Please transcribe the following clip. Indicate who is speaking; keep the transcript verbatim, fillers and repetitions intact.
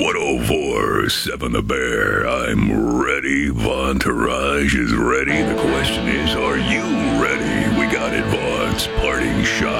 Speaker 1: oh four seven The Bear. I'm ready. Vontourage is ready. The question is, are you ready? We got it, Vaughn's parting shot.